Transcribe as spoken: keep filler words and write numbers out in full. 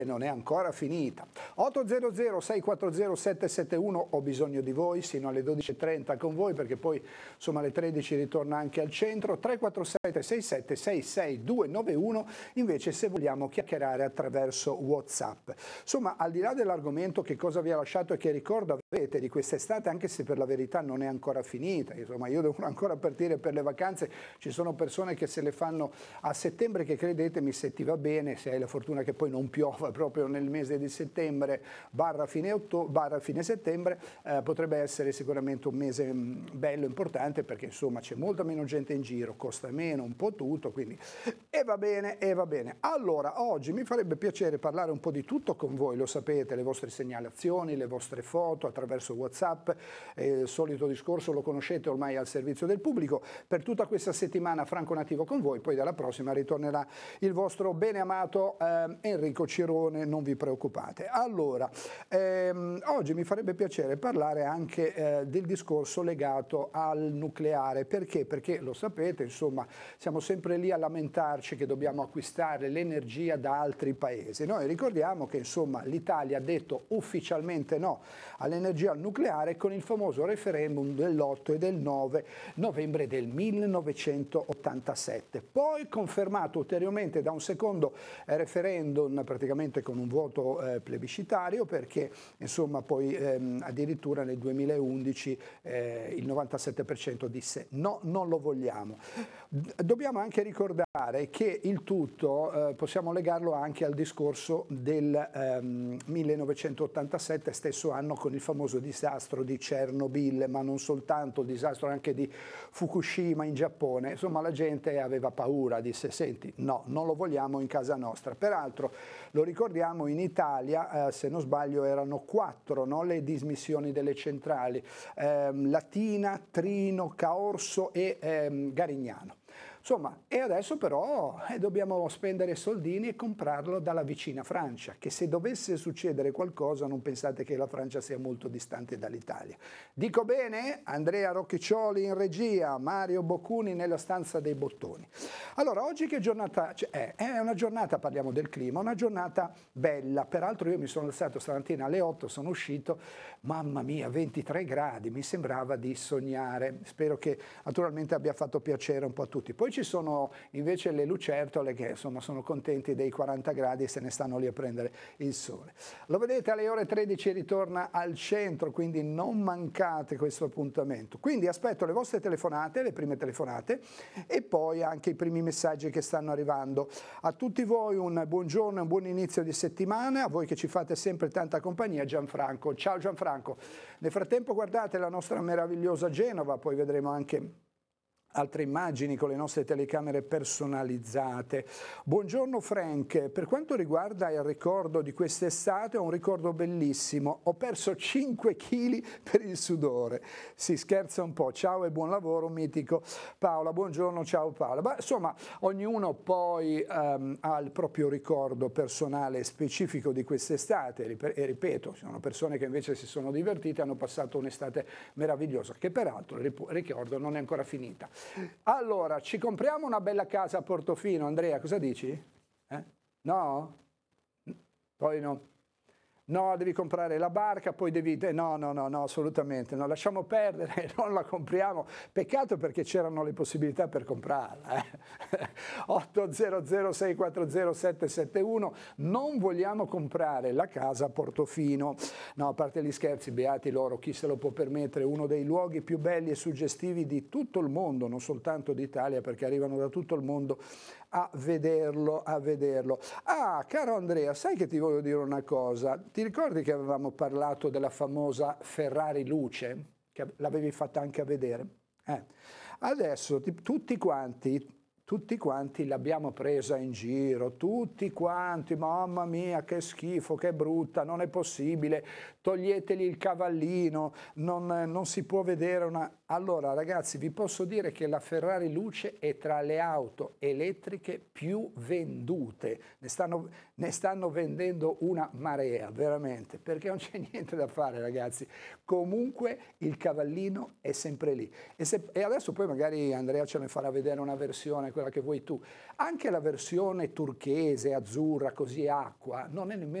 non è ancora finita. otto zero zero sei quattro zero sette sette uno, ho bisogno di voi sino alle dodici e trenta con voi, perché poi insomma alle tredici ritorna anche al centro. Tre quattro sette sei sette sei sei due nove uno invece se vogliamo chiacchierare attraverso WhatsApp. Insomma, al di là dell'argomento che cosa vi ha lasciato e che ricordo avete di quest'estate, anche se per la verità non è ancora finita, insomma io devo ancora partire per le vacanze, ci sono persone che se le fanno a settembre, che credetemi, se ti va bene, se hai la fortuna che poi non piova proprio nel mese di settembre barra fine, otto, barra fine settembre, eh, potrebbe essere sicuramente un mese mh, bello, importante, perché insomma c'è molta meno gente in giro, costa meno un po' tutto, quindi e va bene, e va bene. Allora, oggi mi farebbe piacere parlare un po' di tutto con voi, lo sapete, le vostre segnalazioni, le vostre foto attraverso WhatsApp, eh, il solito discorso lo conoscete ormai al servizio del pubblico. Per tutta questa settimana Franco Nativo con voi, poi dalla prossima ritornerà il vostro bene amato eh, Enrico Cirone, non vi preoccupate. Allora, ehm, oggi mi farebbe piacere parlare anche eh, del discorso legato al nucleare. Perché? Perché lo sapete, insomma, siamo sempre lì a lamentarci che dobbiamo acquistare l'energia da altri paesi. Noi ricordiamo che insomma l'Italia ha detto ufficialmente no all'energia nucleare con il famoso referendum dell'otto e del nove novembre del millenovecentottantasette, poi confermato ulteriormente da un secondo referendum praticamente con un voto eh, plebiscitario, perché insomma poi ehm, addirittura nel duemilaundici eh, il novantasette per cento disse no, non lo vogliamo. Dobbiamo anche ricordare che il tutto eh, possiamo legarlo anche al discorso del ehm, millenovecentottantasette, stesso anno, con il famoso disastro di Chernobyl, ma non soltanto, il disastro anche di Fukushima in Giappone. Insomma, la gente aveva paura, disse senti, no, non lo vogliamo in casa nostra. Peraltro, lo ricordiamo, in Italia, eh, se non sbaglio, erano quattro no, le dismissioni delle centrali, ehm, Latina, Trino, Caorso e ehm, Garignano. Insomma, e adesso però eh, dobbiamo spendere soldini e comprarlo dalla vicina Francia, che se dovesse succedere qualcosa non pensate che la Francia sia molto distante dall'Italia. Dico bene? Andrea Rocchiccioli in regia, Mario Boccuni nella stanza dei bottoni. Allora, oggi che giornata è? È una giornata, parliamo del clima, una giornata bella. Peraltro io mi sono alzato stamattina alle otto, sono uscito, mamma mia, ventitré gradi, mi sembrava di sognare. Spero che naturalmente abbia fatto piacere un po' a tutti. Poi ci sono invece le lucertole che insomma sono contenti dei quaranta gradi e se ne stanno lì a prendere il sole. Lo vedete, alle ore tredici ritorna al centro, quindi non mancate questo appuntamento. Quindi aspetto le vostre telefonate, le prime telefonate, e poi anche i primi messaggi che stanno arrivando. A tutti voi un buongiorno e un buon inizio di settimana, a voi che ci fate sempre tanta compagnia. Gianfranco, ciao Gianfranco. Nel frattempo guardate la nostra meravigliosa Genova, poi vedremo anche altre immagini con le nostre telecamere personalizzate. Buongiorno Frank, per quanto riguarda il ricordo di quest'estate, ho un ricordo bellissimo, ho perso cinque chili per il sudore. Si scherza un po', ciao e buon lavoro mitico. Paola, buongiorno, ciao Paola. Beh, insomma, ognuno poi um, ha il proprio ricordo personale specifico di quest'estate, e ripeto, ci sono persone che invece si sono divertite, hanno passato un'estate meravigliosa, che peraltro, ricordo, non è ancora finita. Allora, ci compriamo una bella casa a Portofino, Andrea, cosa dici? Eh? No? Poi no. No, devi comprare la barca, poi devi... No, no, no, no, assolutamente, no, lasciamo perdere, non la compriamo. Peccato perché c'erano le possibilità per comprarla. Eh? otto zero zero sei quattro zero sette sette uno, non vogliamo comprare la casa a Portofino. No, a parte gli scherzi, beati loro, chi se lo può permettere, uno dei luoghi più belli e suggestivi di tutto il mondo, non soltanto d'Italia, perché arrivano da tutto il mondo a vederlo, a vederlo. Ah, caro Andrea, sai che ti voglio dire una cosa? Ti ricordi che avevamo parlato della famosa Ferrari Luce? Che l'avevi fatta anche a vedere? Eh. Adesso ti, tutti quanti... Tutti quanti l'abbiamo presa in giro, tutti quanti, mamma mia che schifo, che brutta, non è possibile, toglietegli il cavallino, non, non si può vedere una... Allora ragazzi, vi posso dire che la Ferrari Luce è tra le auto elettriche più vendute, ne stanno, ne stanno vendendo una marea, veramente, perché non c'è niente da fare ragazzi, comunque il cavallino è sempre lì. E, se, e adesso poi magari Andrea ce ne farà vedere una versione, quella che vuoi tu. Anche la versione turchese, azzurra, così acqua, non è nemmeno